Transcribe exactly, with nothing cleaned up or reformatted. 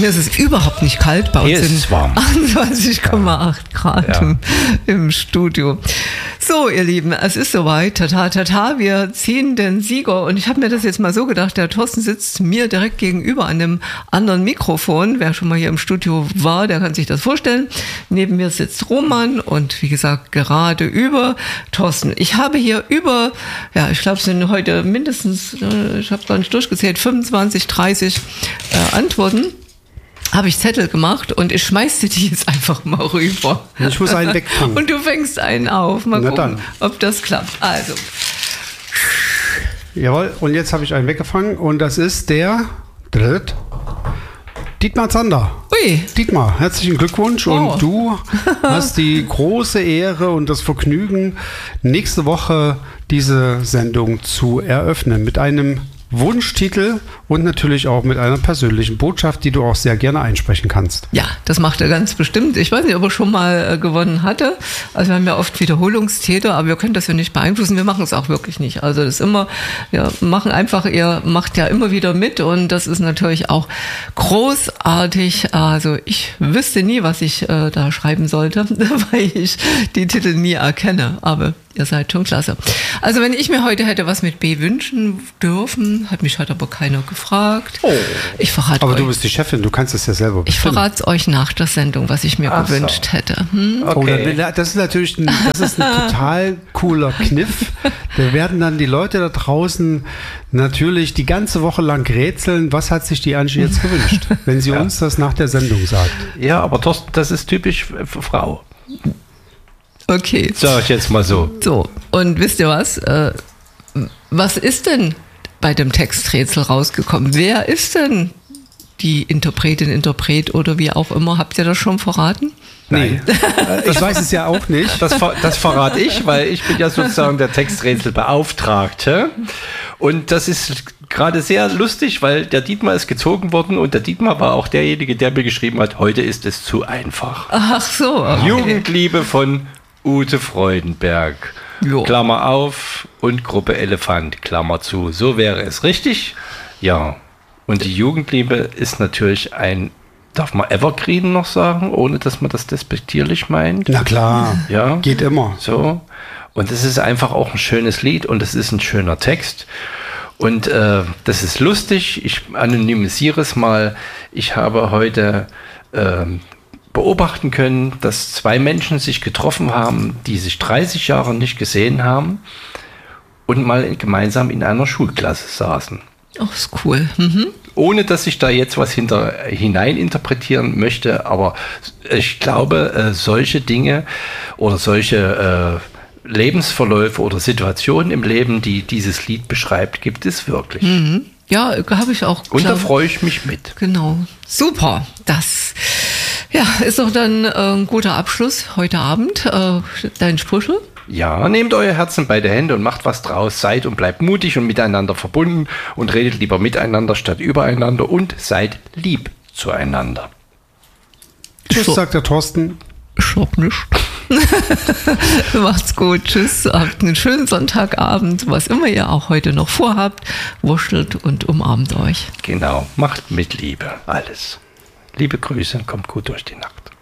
mir ist es überhaupt nicht kalt. Bei Hier uns ist es warm. achtundzwanzig Komma acht Grad Ja. im, im Studio. So, ihr Lieben, es ist soweit. Tata, tata, wir ziehen den Sieger. Und ich habe mir das jetzt mal so gedacht, der Thorsten sitzt mir direkt gegenüber an einem anderen Mikrofon. Wer schon mal hier im Studio war, der kann sich das vorstellen. Neben mir sitzt Roman und wie gesagt, gerade über Thorsten. Ich habe hier über, ja, ich glaube, es sind heute mindestens, ich habe gar nicht durchgezählt, fünfundzwanzig, dreißig äh, Antworten. Habe ich Zettel gemacht und ich schmeiß dir die jetzt einfach mal rüber. Ich muss einen wegfangen. Und du fängst einen auf. Mal Na gucken, dann. ob das klappt. Also, Jawohl, und jetzt habe ich einen weggefangen und das ist der Dritt. Dietmar Zander. ui, Dietmar, herzlichen Glückwunsch Oh. und du hast die große Ehre und das Vergnügen, nächste Woche diese Sendung zu eröffnen mit einem Wunschtitel und natürlich auch mit einer persönlichen Botschaft, die du auch sehr gerne einsprechen kannst. ja, das macht er ganz bestimmt. Ich weiß nicht, ob er schon mal äh, gewonnen hatte. Also wir haben ja oft Wiederholungstäter, aber wir können das ja nicht beeinflussen. Wir machen es auch wirklich nicht. Also das ist immer, wir machen einfach, ihr macht ja immer wieder mit und das ist natürlich auch großartig. Also ich wüsste nie, was ich äh, da schreiben sollte, weil ich die Titel nie erkenne. Aber ihr seid schon klasse. Also wenn ich mir heute hätte was mit B wünschen dürfen, hat mich heute aber keiner gefragt. Oh. Ich verrate Aber euch. du bist die Chefin, du kannst es ja selber Ich bestimmen. verrate es euch nach der Sendung, was ich mir Ach so. gewünscht hätte. Hm? Oh, Okay. dann- das ist natürlich ein, das ist ein total cooler Kniff. Da werden dann die Leute da draußen natürlich die ganze Woche lang rätseln, was hat sich die Angie jetzt gewünscht, wenn sie uns das nach der Sendung sagt. Ja, aber Thorsten, das ist typisch für Frau. Okay. Sag ich jetzt mal so. So, und wisst ihr was? Äh, was ist denn bei dem Texträtsel rausgekommen? Wer ist denn die Interpretin, Interpret oder wie auch immer? Habt ihr das schon verraten? Nee, ich weiß es ja auch nicht. Das, ver- das verrate ich, weil ich bin ja sozusagen der Texträtselbeauftragte. Und das ist gerade sehr lustig, weil der Dietmar ist gezogen worden und der Dietmar war auch derjenige, der mir geschrieben hat, heute ist es zu einfach. Ach so. Okay. Jugendliebe von Ute Freudenberg. Jo. Klammer auf und Gruppe Elefant, Klammer zu. So wäre es richtig. Ja. Und die Jugendliebe ist natürlich ein, darf man Evergreen noch sagen, ohne dass man das despektierlich meint? Na klar, Ja. geht immer. So. Und es ist einfach auch ein schönes Lied und es ist ein schöner Text. Und äh, das ist lustig. Ich anonymisiere es mal. Ich habe heute ähm, beobachten können, dass zwei Menschen sich getroffen haben, die sich dreißig Jahre nicht gesehen haben und mal gemeinsam in einer Schulklasse saßen. Ach, ist cool. Mhm. Ohne dass ich da jetzt was hinter, hinein interpretieren möchte, aber ich glaube, äh, solche Dinge oder solche äh, Lebensverläufe oder Situationen im Leben, die dieses Lied beschreibt, gibt es wirklich. Mhm. Ja, habe ich auch. Und da klar- freue ich mich mit. Genau. Super. Das ja, ist doch dann äh, ein guter Abschluss heute Abend. Äh, dein Sprüche? Ja, nehmt euer Herzen bei der Hände und macht was draus. Seid und bleibt mutig und miteinander verbunden und redet lieber miteinander statt übereinander und seid lieb zueinander. Tschüss, So. sagt der Thorsten. Ich hab nicht. Macht's gut. Tschüss. Habt einen schönen Sonntagabend. Was immer ihr auch heute noch vorhabt. Wurschtelt und umarmt euch. Genau, macht mit Liebe alles. Liebe Grüße, kommt gut durch die Nacht.